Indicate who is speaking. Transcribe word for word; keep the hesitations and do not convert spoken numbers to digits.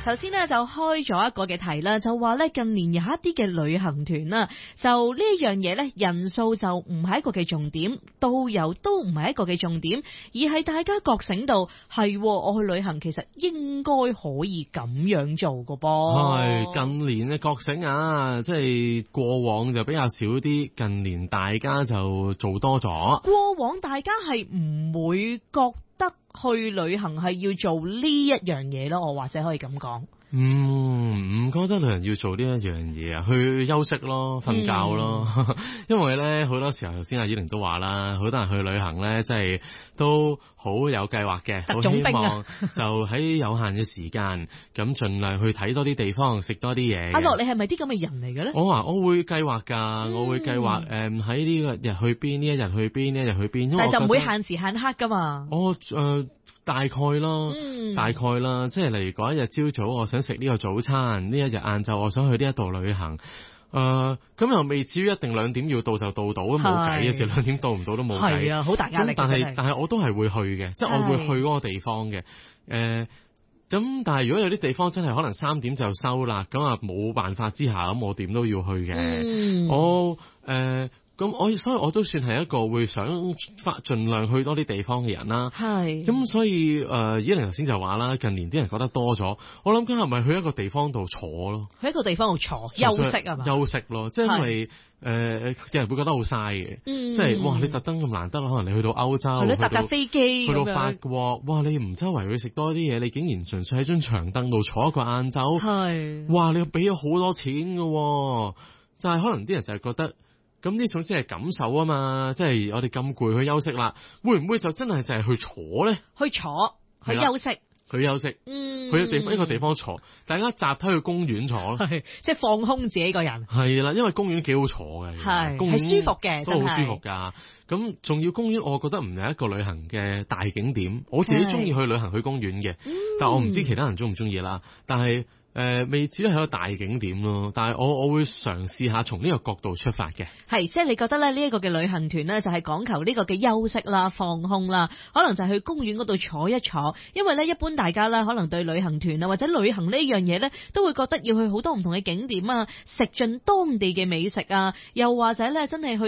Speaker 1: 頭先咧就開咗一個嘅題啦，就話咧近年有一啲嘅旅行團啦，就呢一樣嘢咧人數就唔係一個嘅重點，導遊都唔係一個嘅重點，而係大家覺醒到係我去旅行其實應該可以咁樣做噶噃。
Speaker 2: 係近年嘅覺醒啊，即係過往就比較少啲，近年大家就做多咗。
Speaker 1: 過往大家係唔會覺得去旅行係要做呢一樣嘢咯，我或者可以咁講。
Speaker 2: 嗯，唔覺得旅行要做呢一樣嘢啊，去休息咯，瞓覺咯。嗯、因為咧好多時候，頭先阿依玲都話啦，好多人去旅行咧，即係都好有計劃嘅，好希望就喺有限嘅時間，咁盡量去睇多啲地方，食多啲嘢。
Speaker 1: 阿樂，你係咪啲咁嘅人嚟嘅咧？
Speaker 2: 我話我會計劃㗎，我會計劃誒喺呢個日去邊，呢一日去邊，呢一日去邊。
Speaker 1: 但係就唔會限時限刻㗎嘛。
Speaker 2: 我誒。呃大概啦，
Speaker 1: 嗯、
Speaker 2: 大概啦，即係例如嗰一日朝早我想食呢個早餐，呢一日晏晝我想去呢一度旅行，誒、呃，咁又未至於一定兩點要到就到到，都冇計嘅時，兩點到唔到都冇計。
Speaker 1: 係啊，好大壓力。
Speaker 2: 但係但係我都係會去嘅，即係我會去嗰個地方嘅，誒、呃，咁但係如果有啲地方真係可能三點就收啦，咁啊冇辦法之下，咁我點都要去嘅，
Speaker 1: 嗯、
Speaker 2: 我誒。呃咁我所以我都算係一個會想發盡量去多啲地方嘅人啦。
Speaker 1: 係。
Speaker 2: 咁所以誒，依玲頭先就話啦，近年啲人覺得多咗，我諗緊係咪去一個地方度坐咯？
Speaker 1: 去一個地方度坐休息啊嘛？
Speaker 2: 休息咯，即係因為誒、呃，有人會覺得好嘥嘅，
Speaker 1: 嗯、
Speaker 2: 即係哇！你特登咁難得，可能你去到歐洲，
Speaker 1: 去搭架飛機，
Speaker 2: 去到法國，哇！你唔周圍去食多啲嘢，你竟然純粹喺張長凳度坐一個晏晝，係哇！你俾咗好多錢㗎，就係、是、可能啲人就係覺得。咁呢種先係感受啊嘛，即係我哋咁攰去休息啦，會唔會就真係就係去坐咧？
Speaker 1: 去坐，去休息，
Speaker 2: 去休息，嗯，去一地一個地方坐，大家集體去公園坐咯，
Speaker 1: 即係放空自己個人。
Speaker 2: 係啦，因為公園幾好坐嘅，
Speaker 1: 係，
Speaker 2: 公園
Speaker 1: 係舒服嘅，
Speaker 2: 都好舒服㗎。咁仲要公園，我覺得唔係一個旅行嘅大景點。我自己中意去旅行去公園嘅，但我唔知其他人中唔中意啦。但係。誒、呃，未至於係一個大景點咯，但係我我會嘗試下從呢個角度出發嘅。
Speaker 1: 係，即係你覺得咧呢一個嘅旅行團呢，就係講求呢個嘅休息啦、放空啦，可能就係去公園嗰度坐一坐。因為呢，一般大家呢，可能對旅行團啊或者旅行呢樣嘢呢，都會覺得要去好多唔同嘅景點啊，食盡當地嘅美食啊，又或者呢，真係去。